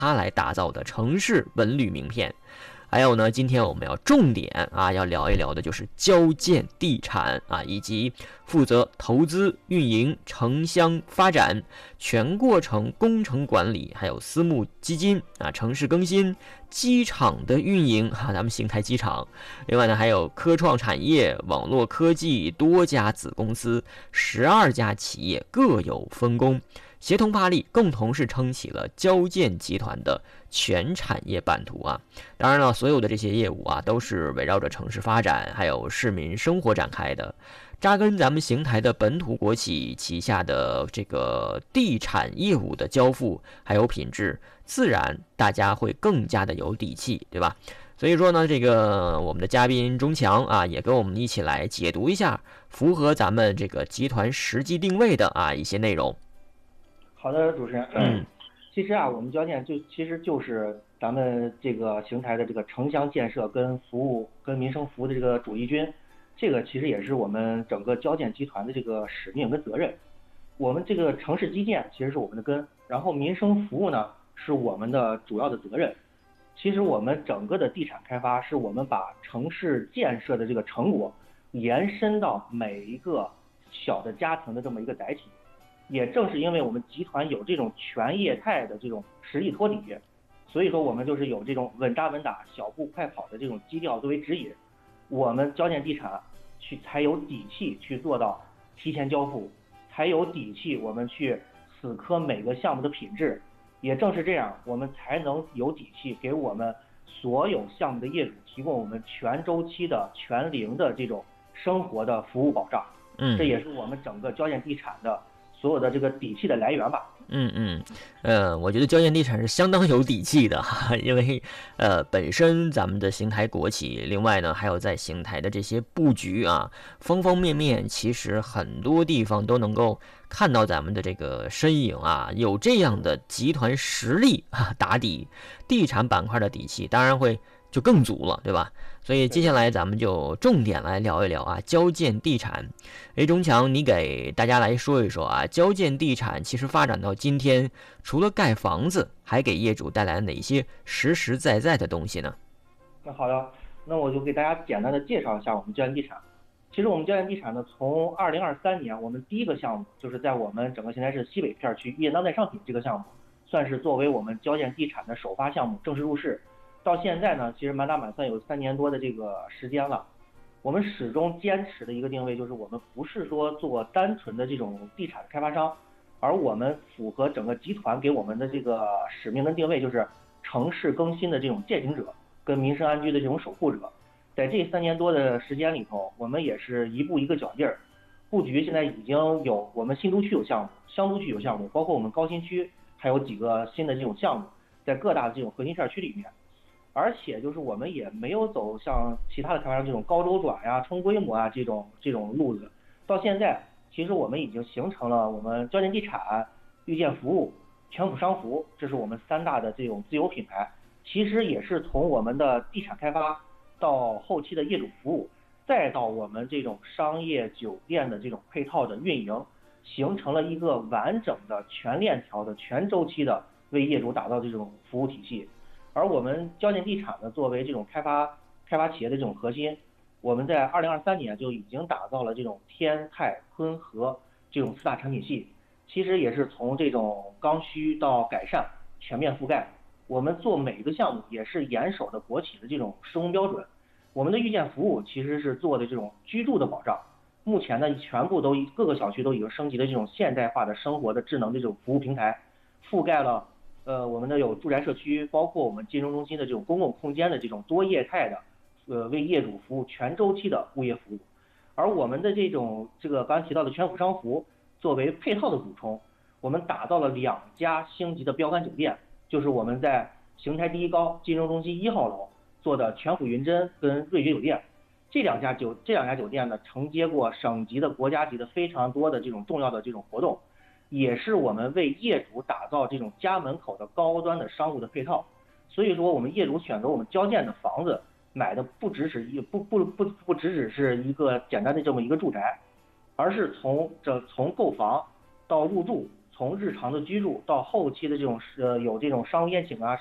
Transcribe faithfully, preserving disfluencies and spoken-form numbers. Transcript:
它来打造的城市文旅名片。还有呢，今天我们要重点啊，要聊一聊的就是交建地产啊，以及负责投资、运营、城乡发展全过程工程管理，还有私募基金啊，城市更新、机场的运营啊，咱们邢台机场。另外呢，还有科创产业、网络科技多家子公司，十二家企业各有分工。协同发力，共同是撑起了交建集团的全产业版图啊！当然了，所有的这些业务啊，都是围绕着城市发展还有市民生活展开的。扎根咱们邢台的本土国企旗下的这个地产业务的交付还有品质，自然大家会更加的有底气，对吧？所以说呢，这个我们的嘉宾钟强啊，也跟我们一起来解读一下符合咱们这个集团实际定位的啊一些内容。 好的，主持人。 嗯， 其实啊，我们交建就其实就是咱们这个邢台的这个城乡建设跟服务跟民生服务的这个主力军，这个其实也是我们整个交建集团的这个使命跟责任。我们这个城市基建其实是我们的根，然后民生服务呢是我们的主要的责任。其实我们整个的地产开发是我们把城市建设的这个成果延伸到每一个小的家庭的这么一个载体。也正是因为我们集团有这种全业态的这种实力托底，所以说我们就是有这种稳扎稳打、小步快跑的这种基调作为指引，我们交建地产去才有底气去做到提前交付，才有底气我们去死磕每个项目的品质。也正是这样，我们才能有底气给我们所有项目的业主提供我们全周期的全零的这种生活的服务保障。 嗯， 这也是我们整个交建地产的所有的这个底气的来源吧。 嗯嗯，呃，我觉得交建地产是相当有底气的哈，因为呃，本身咱们的邢台国企，另外呢，还有在邢台的这些布局啊，方方面面，其实很多地方都能够看到咱们的这个身影啊，有这样的集团实力啊打底，地产板块的底气，当然会就更足了，对吧？所以接下来咱们就重点来聊一聊啊，交建地产。哎，钟强，你给大家来说一说啊，交建地产其实发展到今天，除了盖房子，还给业主带来哪些实实在在的东西呢？ 那好的，那我就给大家简单的介绍一下我们交建地产。其实我们交建地产呢，从二零二三年我们第一个项目就是在我们整个邢台市西北片区一线当代商品这个项目，算是作为我们交建地产的首发项目正式入市。到现在呢，其实满打满算有三年多的这个时间了。我们始终坚持的一个定位就是，我们不是说做单纯的这种地产开发商，而我们符合整个集团给我们的这个使命跟定位，就是城市更新的这种践行者跟民生安居的这种守护者。在这三年多的时间里头，我们也是一步一个脚印儿，布局现在已经有我们新都区有项目，湘都区有项目，包括我们高新区还有几个新的这种项目，在各大的这种核心片区里面。而且就是我们也没有走像其他的开发商这种高周转呀、冲规模啊这种这种路子。到现在，其实我们已经形成了我们交建地产、绿建服务、全府商服，这是我们三大的这种自有品牌。其实也是从我们的地产开发到后期的业主服务，再到我们这种商业酒店的这种配套的运营，形成了一个完整的全链条的全周期的为业主打造这种服务体系。而我们交建地产呢，作为这种开发开发企业的这种核心，我们在二零二三年就已经打造了这种天泰坤和这种四大产品系，其实也是从这种刚需到改善全面覆盖。我们做每个项目也是严守的国企的这种施工标准。我们的预建服务其实是做的这种居住的保障，目前呢全部都各个小区都已经升级的这种现代化的生活的智能的这种服务平台，覆盖了。呃，我们的有住宅社区，包括我们金融中心的这种公共空间的这种多业态的，呃，为业主服务全周期的物业服务。而我们的这种这个刚才提到的全府商服，作为配套的补充，我们打造了两家星级的标杆酒店，就是我们在邢台第一高金融中心一号楼做的全府云臻跟瑞爵酒店。这两家酒这两家酒店呢，承接过省级的、国家级的非常多的这种重要的这种活动。也是我们为业主打造这种家门口的高端的商务的配套。所以说我们业主选择我们交建的房子，买的不只是一不不不不只只是一个简单的这么一个住宅，而是从这从购房到入住，从从日常的居住到后期的这种呃有这种商务宴请啊。